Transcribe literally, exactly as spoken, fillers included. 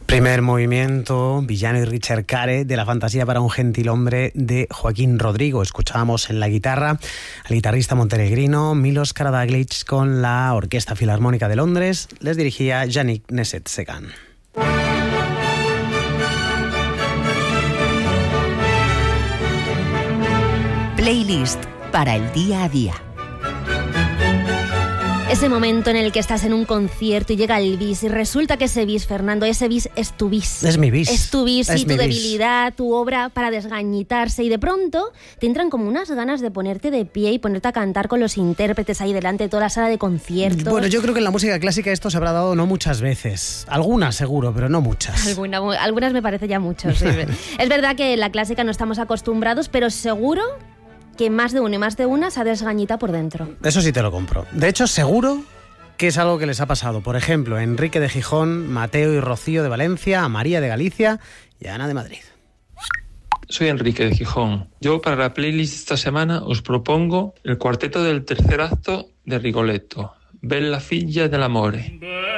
Primer movimiento, Villano y Richard Care, de La fantasía para un gentilhombre, de Joaquín Rodrigo. Escuchábamos en la guitarra al guitarrista montenegrino Milos Karadaglic con la Orquesta Filarmónica de Londres. Les dirigía Yannick Nézet-Séguin. Playlist para el día a día. Ese momento en el que estás en un concierto y llega el bis y resulta que ese bis, Fernando, ese bis es tu bis. Es mi bis. Es tu bis es y tu debilidad, tu obra para desgañitarse, y de pronto te entran como unas ganas de ponerte de pie y ponerte a cantar con los intérpretes ahí delante de toda la sala de conciertos. Bueno, yo creo que en la música clásica esto se habrá dado no muchas veces. Algunas seguro, pero no muchas. Alguna, algunas me parece ya mucho. Sí. Es verdad que en la clásica no estamos acostumbrados, pero seguro que más de uno y más de una se ha desgañita por dentro. Eso sí te lo compro. De hecho, seguro que es algo que les ha pasado. Por ejemplo, a Enrique de Gijón, Mateo y Rocío de Valencia, a María de Galicia y a Ana de Madrid. Soy Enrique de Gijón. Yo para la playlist esta semana os propongo el cuarteto del tercer acto de Rigoletto, Bella figlia dell'amore.